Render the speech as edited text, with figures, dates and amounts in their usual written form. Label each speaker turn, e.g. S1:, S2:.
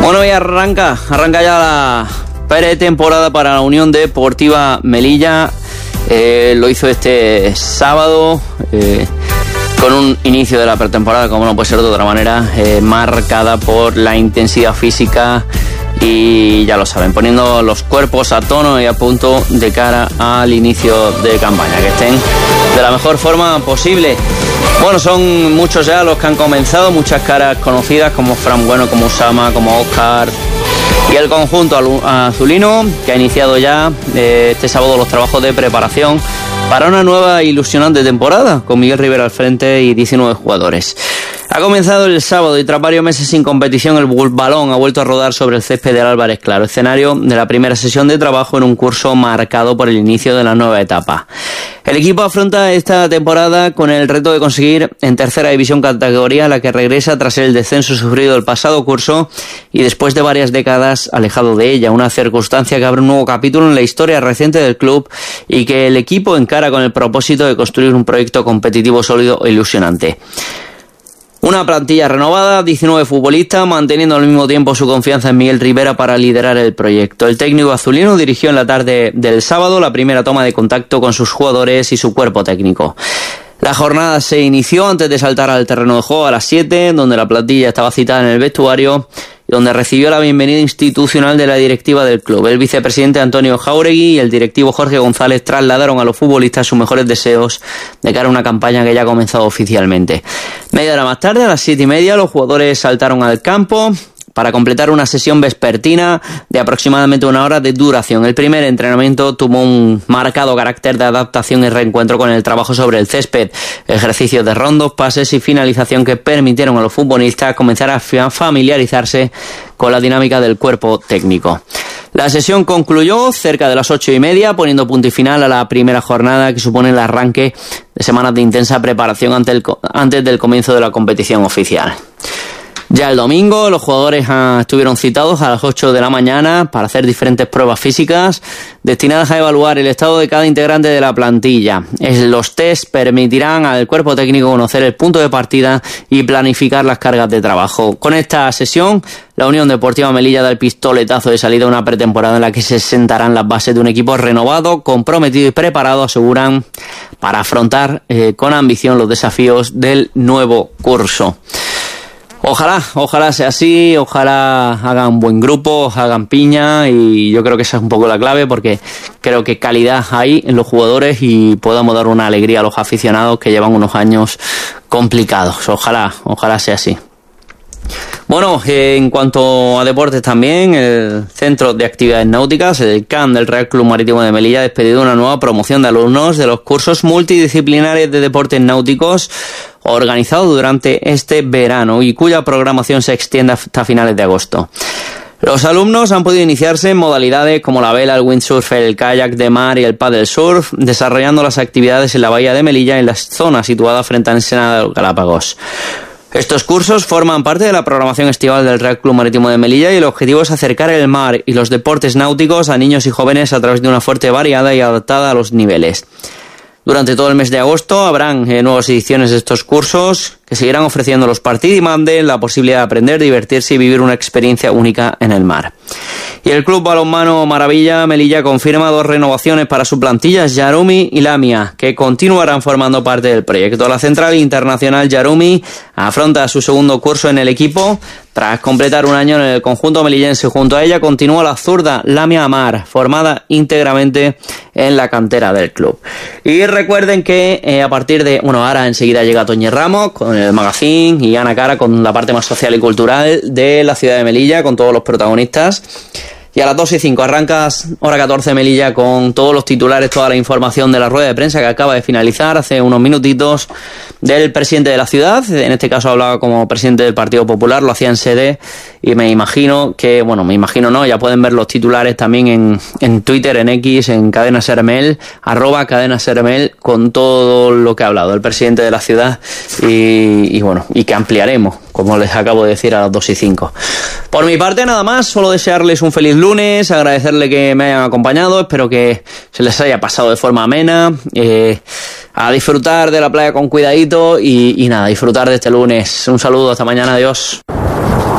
S1: Bueno, y arranca ya la pretemporada para la Unión Deportiva Melilla. Lo hizo este sábado con un inicio de la pretemporada, como no puede ser de otra manera, marcada por la intensidad física y ya lo saben, poniendo los cuerpos a tono y a punto de cara al inicio de campaña, que estén de la mejor forma posible. Bueno, son muchos ya los que han comenzado, muchas caras conocidas como Fran Bueno, como Usama, como Oscar y el conjunto azulino, que ha iniciado ya este sábado los trabajos de preparación para una nueva ilusionante temporada, con Miguel Rivera al frente y 19 jugadores. Ha comenzado el sábado y tras varios meses sin competición, el balón ha vuelto a rodar sobre el césped del Álvarez Claro, escenario de la primera sesión de trabajo en un curso marcado por el inicio de la nueva etapa. El equipo afronta esta temporada con el reto de conseguir en tercera división categoría, a la que regresa tras el descenso sufrido el pasado curso y después de varias décadas alejado de ella, una circunstancia que abre un nuevo capítulo en la historia reciente del club y que el equipo encara con el propósito de construir un proyecto competitivo sólido e ilusionante. Una plantilla renovada, 19 futbolistas, manteniendo al mismo tiempo su confianza en Miguel Rivera para liderar el proyecto. El técnico azulino dirigió en la tarde del sábado la primera toma de contacto con sus jugadores y su cuerpo técnico. La jornada se inició antes de saltar al terreno de juego a las 7, donde la plantilla estaba citada en el vestuario, donde recibió la bienvenida institucional de la directiva del club. El vicepresidente Antonio Jáuregui y el directivo Jorge González trasladaron a los futbolistas sus mejores deseos de cara a una campaña que ya ha comenzado oficialmente. Media hora más tarde, a las 7:30, los jugadores saltaron al campo para completar una sesión vespertina de aproximadamente una hora de duración. El primer entrenamiento tuvo un marcado carácter de adaptación y reencuentro con el trabajo sobre el césped, ejercicios de rondos, pases y finalización que permitieron a los futbolistas comenzar a familiarizarse con la dinámica del cuerpo técnico. La sesión concluyó cerca de las 8:30, poniendo punto y final a la primera jornada, que supone el arranque de semanas de intensa preparación antes del comienzo de la competición oficial. Ya el domingo los jugadores estuvieron citados a las 8 de la mañana para hacer diferentes pruebas físicas destinadas a evaluar el estado de cada integrante de la plantilla. Los test permitirán al cuerpo técnico conocer el punto de partida y planificar las cargas de trabajo. Con esta sesión, la Unión Deportiva Melilla da el pistoletazo de salida a una pretemporada en la que se sentarán las bases de un equipo renovado, comprometido y preparado, aseguran, para afrontar con ambición los desafíos del nuevo curso. Ojalá sea así, ojalá hagan buen grupo, hagan piña, y yo creo que esa es un poco la clave, porque creo que calidad hay en los jugadores y podamos dar una alegría a los aficionados que llevan unos años complicados. Ojalá sea así. Bueno, en cuanto a deportes también, el Centro de Actividades Náuticas, el CAN del Real Club Marítimo de Melilla, ha despedido una nueva promoción de alumnos de los cursos multidisciplinares de deportes náuticos organizados durante este verano y cuya programación se extiende hasta finales de agosto. Los alumnos han podido iniciarse en modalidades como la vela, el windsurf, el kayak de mar y el paddle surf, desarrollando las actividades en la bahía de Melilla, en la zona situada frente a Ensenada de los Galápagos. Estos cursos forman parte de la programación estival del Real Club Marítimo de Melilla y el objetivo es acercar el mar y los deportes náuticos a niños y jóvenes a través de una oferta variada y adaptada a los niveles. Durante todo el mes de agosto habrán nuevas ediciones de estos cursos que seguirán ofreciendo a los participantes la posibilidad de aprender, divertirse y vivir una experiencia única en el mar. Y el Club Balonmano Maravilla Melilla confirma 2 renovaciones para su plantilla, Yarumi y Lamia, que continuarán formando parte del proyecto. La central internacional Yarumi afronta su segundo curso en el equipo tras completar un año en el conjunto melillense. Junto a ella continúa la zurda Lamia Amar, formada íntegramente en la cantera del club. Y recuerden que a partir de... ahora enseguida llega Toñi Ramos con el magazine y Ana Cara con la parte más social y cultural de la ciudad de Melilla, con todos los protagonistas. Y a las 2:05 arrancas hora 14 Melilla con todos los titulares, toda la información de la rueda de prensa que acaba de finalizar hace unos minutitos del presidente de la ciudad. En este caso hablaba como presidente del Partido Popular, lo hacía en sede, y me imagino, ya pueden ver los titulares también en Twitter, en X, en Cadena Ser Mel, @Cadena Ser Mel, con todo lo que ha hablado el presidente de la ciudad y que ampliaremos, como les acabo de decir, a las 2:05. Por mi parte nada más, solo desearles un feliz lunes, agradecerle que me hayan acompañado, espero que se les haya pasado de forma amena, a disfrutar de la playa con cuidadito y nada, disfrutar de este lunes. Un saludo, hasta mañana, adiós.